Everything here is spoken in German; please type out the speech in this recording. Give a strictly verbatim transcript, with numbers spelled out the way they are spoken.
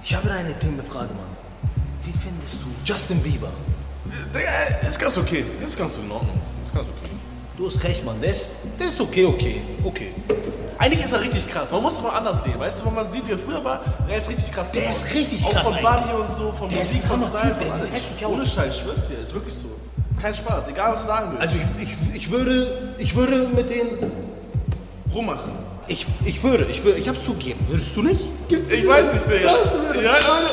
Ich habe eine Themenfrage, Mann. Wie findest du Justin Bieber? Digga, ist ganz okay. Ist ganz in Ordnung. Ist ganz okay. Du hast recht, Mann. Der ist, der ist okay, okay, okay. Eigentlich ist er richtig krass. Man muss es mal anders sehen. Weißt du, wenn man sieht, wie er früher war, er ist richtig krass Der geworden. ist richtig Auch krass von eigentlich. Body und so, von Der Musik, ist von ein Style, Hammer-Typ, der von sieht alles. heftig aus. Ohne Scheiß, schwör's dir. Ist wirklich so. Kein Spaß. Egal, was du sagen willst. Also ich, ich, ich würde, ich würde mit denen rummachen. Ich, ich würde, ich würde, ich hab's zugegeben. Würdest du nicht? Gibt's Ich weiß nicht, Digga. Ja, Leute.